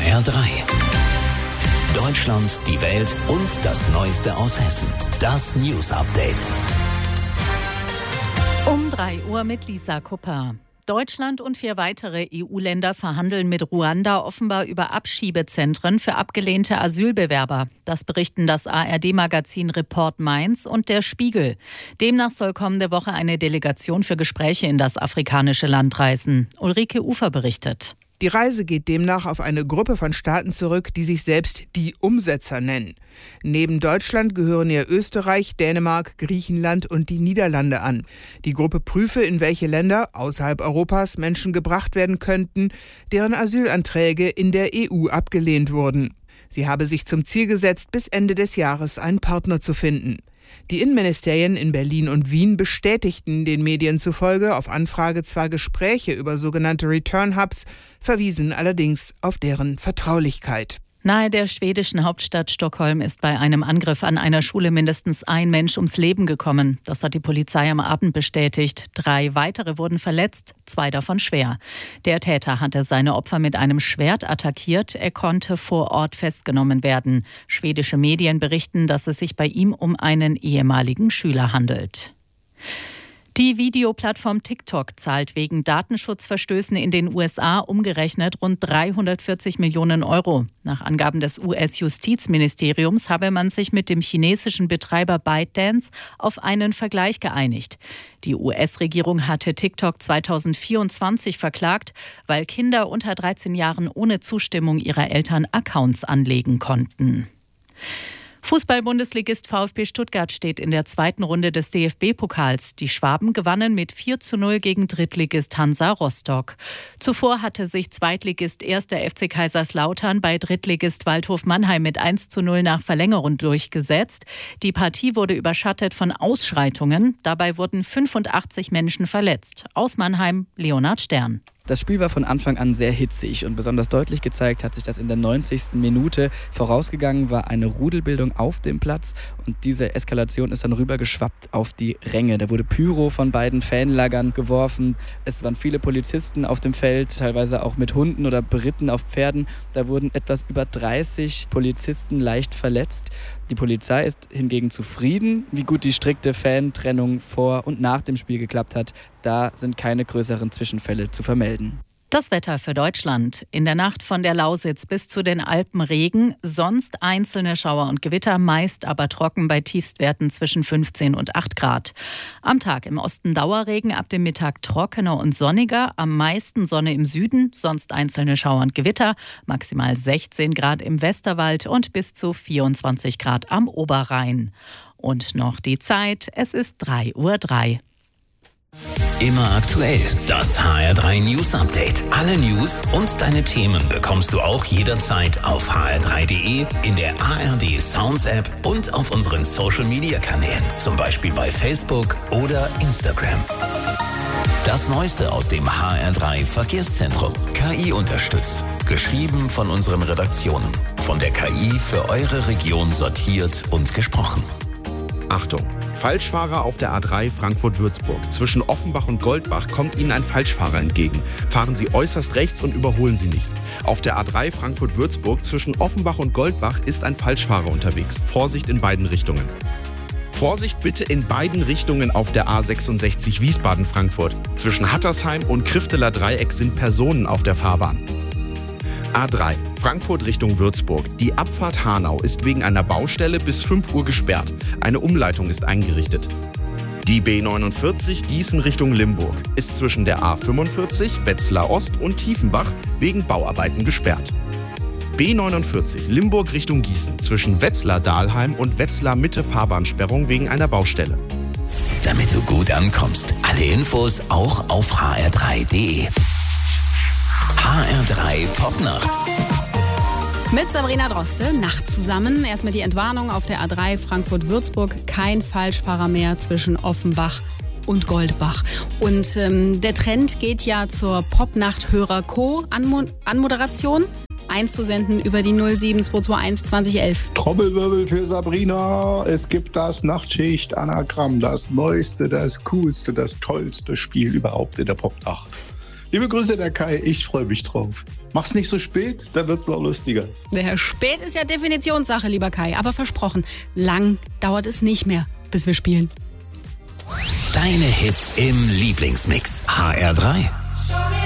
HR3. Deutschland, die Welt und das Neueste aus Hessen. Das News Update. Um 3 Uhr mit Lisa Kupper. Deutschland und 4 weitere EU-Länder verhandeln mit Ruanda offenbar über Abschiebezentren für abgelehnte Asylbewerber. Das berichten das ARD-Magazin Report Mainz und der Spiegel. Demnach soll kommende Woche eine Delegation für Gespräche in das afrikanische Land reisen. Ulrike Ufer berichtet. Die Reise geht demnach auf eine Gruppe von Staaten zurück, die sich selbst die Umsetzer nennen. Neben Deutschland gehören ihr Österreich, Dänemark, Griechenland und die Niederlande an. Die Gruppe prüfe, in welche Länder außerhalb Europas Menschen gebracht werden könnten, deren Asylanträge in der EU abgelehnt wurden. Sie habe sich zum Ziel gesetzt, bis Ende des Jahres einen Partner zu finden. Die Innenministerien in Berlin und Wien bestätigten den Medien zufolge auf Anfrage zwar Gespräche über sogenannte Return-Hubs, verwiesen allerdings auf deren Vertraulichkeit. Nahe der schwedischen Hauptstadt Stockholm ist bei einem Angriff an einer Schule mindestens ein Mensch ums Leben gekommen. Das hat die Polizei am Abend bestätigt. 3 weitere wurden verletzt, 2 davon schwer. Der Täter hatte seine Opfer mit einem Schwert attackiert. Er konnte vor Ort festgenommen werden. Schwedische Medien berichten, dass es sich bei ihm um einen ehemaligen Schüler handelt. Die Videoplattform TikTok zahlt wegen Datenschutzverstößen in den USA umgerechnet rund 340 Millionen Euro. Nach Angaben des US-Justizministeriums habe man sich mit dem chinesischen Betreiber ByteDance auf einen Vergleich geeinigt. Die US-Regierung hatte TikTok 2024 verklagt, weil Kinder unter 13 Jahren ohne Zustimmung ihrer Eltern Accounts anlegen konnten. Fußball-Bundesligist VfB Stuttgart steht in der 2. Runde des DFB-Pokals. Die Schwaben gewannen mit 4:0 gegen Drittligist Hansa Rostock. Zuvor hatte sich Zweitligist 1. FC Kaiserslautern bei Drittligist Waldhof Mannheim mit 1:0 nach Verlängerung durchgesetzt. Die Partie wurde überschattet von Ausschreitungen. Dabei wurden 85 Menschen verletzt. Aus Mannheim, Leonhard Stern. Das Spiel war von Anfang an sehr hitzig und besonders deutlich gezeigt hat sich das in der 90. Minute. Vorausgegangen war eine Rudelbildung auf dem Platz und diese Eskalation ist dann rübergeschwappt auf die Ränge. Da wurde Pyro von beiden Fanlagern geworfen. Es waren viele Polizisten auf dem Feld, teilweise auch mit Hunden oder beritten auf Pferden. Da wurden etwas über 30 Polizisten leicht verletzt. Die Polizei ist hingegen zufrieden, wie gut die strikte Fantrennung vor und nach dem Spiel geklappt hat. Da sind keine größeren Zwischenfälle zu vermelden. Das Wetter für Deutschland. In der Nacht von der Lausitz bis zu den Alpen Regen, sonst einzelne Schauer und Gewitter, meist aber trocken bei Tiefstwerten zwischen 15 und 8 Grad. Am Tag im Osten Dauerregen, ab dem Mittag trockener und sonniger, am meisten Sonne im Süden, sonst einzelne Schauer und Gewitter, maximal 16 Grad im Westerwald und bis zu 24 Grad am Oberrhein. Und noch die Zeit, es ist 3:03 Uhr. Immer aktuell, das HR3 News Update. Alle News und deine Themen bekommst du auch jederzeit auf hr3.de, in der ARD Sounds App und auf unseren Social Media Kanälen, zum Beispiel bei Facebook oder Instagram. Das Neueste aus dem HR3 Verkehrszentrum. KI unterstützt. Geschrieben von unseren Redaktionen. Von der KI für eure Region sortiert und gesprochen. Achtung! Falschfahrer auf der A3 Frankfurt-Würzburg. Zwischen Offenbach und Goldbach kommt Ihnen ein Falschfahrer entgegen. Fahren Sie äußerst rechts und überholen Sie nicht. Auf der A3 Frankfurt-Würzburg zwischen Offenbach und Goldbach ist ein Falschfahrer unterwegs. Vorsicht in beiden Richtungen. Vorsicht bitte in beiden Richtungen auf der A66 Wiesbaden-Frankfurt. Zwischen Hattersheim und Krifteler Dreieck sind Personen auf der Fahrbahn. A3 Frankfurt Richtung Würzburg. Die Abfahrt Hanau ist wegen einer Baustelle bis 5 Uhr gesperrt. Eine Umleitung ist eingerichtet. Die B49 Gießen Richtung Limburg ist zwischen der A45 Wetzlar Ost und Tiefenbach wegen Bauarbeiten gesperrt. B49 Limburg Richtung Gießen zwischen Wetzlar-Dahlheim und Wetzlar-Mitte Fahrbahnsperrung wegen einer Baustelle. Damit du gut ankommst, alle Infos auch auf hr3.de. HR3 Popnacht. Mit Sabrina Droste, Nacht zusammen. Erstmal die Entwarnung auf der A3 Frankfurt-Würzburg. Kein Falschfahrer mehr zwischen Offenbach und Goldbach. Und der Trend geht ja zur Popnacht-Hörer-Co-Anmoderation. Einzusenden über die 07221 2011. Trommelwirbel für Sabrina. Es gibt das Nachtschicht-Anagramm. Das neueste, das coolste, das tollste Spiel überhaupt in der Popnacht. Liebe Grüße, der Kai. Ich freue mich drauf. Mach's nicht so spät, dann wird's noch lustiger. Spät ist ja Definitionssache, lieber Kai. Aber versprochen, lang dauert es nicht mehr, bis wir spielen. Deine Hits im Lieblingsmix. HR3.